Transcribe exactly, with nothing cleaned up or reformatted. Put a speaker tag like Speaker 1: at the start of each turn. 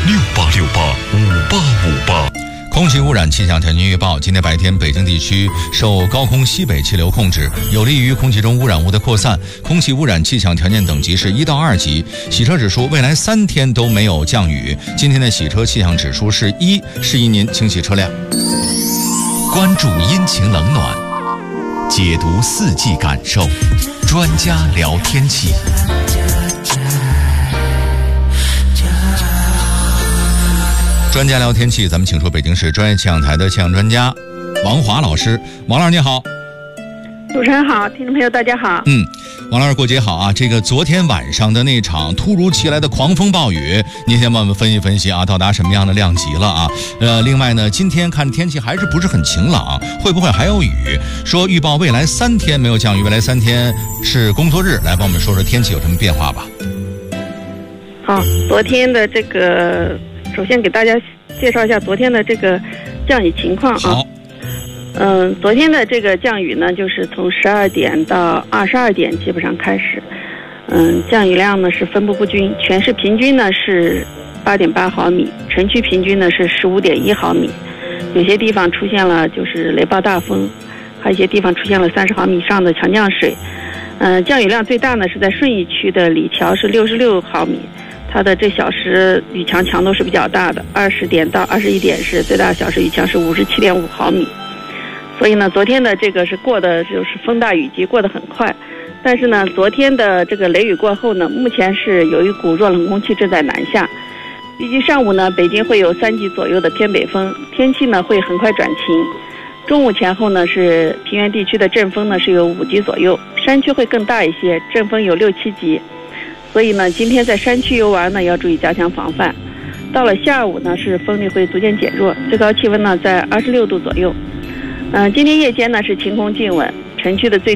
Speaker 1: 六八六八五八五八。空气污染气象条件预报：今天白天，北京地区受高空西北气流控制，有利于空气中污染物的扩散。空气污染气象条件等级是一到二级。洗车指数未来三天都没有降雨。今天的洗车气象指数是一，适宜您清洗车辆。关注阴晴冷暖，解读四季感受，专家聊天气。专家聊天气，咱们请出北京市专业气象台的气象专家王华老师。王老师你好。
Speaker 2: 主持人好，听众朋友大家好。
Speaker 1: 嗯，王老师过节好啊！这个昨天晚上的那场突如其来的狂风暴雨，您先帮我们分析分析啊，到达什么样的量级了啊？呃，另外呢，今天看天气还是不是很晴朗，会不会还有雨？说预报未来三天没有降雨，未来三天是工作日，来帮我们说说天气有什么变化吧。
Speaker 2: 好，昨天的这个。首先给大家介绍一下昨天的这个降雨情况啊。
Speaker 1: 好。
Speaker 2: 嗯，昨天的这个降雨呢，就是从十二点到二十二点基本上开始。嗯，降雨量呢是分布不均，全市平均呢是八点八毫米，城区平均呢是十五点一毫米。有些地方出现了就是雷暴大风，还有一些地方出现了三十毫米以上的强降水。嗯，降雨量最大呢是在顺义区的李桥是六十六毫米。它的这小时雨强强度是比较大的，二十点到二十一点是最大小时雨强是五十七点五毫米，所以呢，昨天的这个是过的就是风大雨急，过得很快。但是呢，昨天的这个雷雨过后呢，目前是有一股弱冷空气正在南下，预计上午呢，北京会有三级左右的偏北风，天气呢会很快转晴。中午前后呢，是平原地区的阵风呢是有五级左右，山区会更大一些，阵风有六七级。所以呢，今天在山区游玩呢，要注意加强防范。到了下午呢，是风力会逐渐减弱，最高气温呢在二十六度左右。嗯、呃，今天夜间呢是晴空静稳，城区的最